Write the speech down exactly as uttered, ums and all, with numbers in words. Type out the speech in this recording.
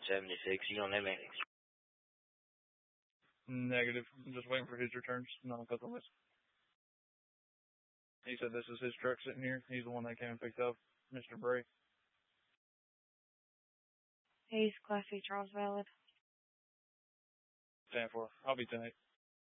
seventy-six. You on that man? Negative. I'm just waiting for his returns. No, because of it. He said this is his truck sitting here. He's the one that came and picked up Mister Bray. He's Class C Charles Valid. ten four. I'll be tonight.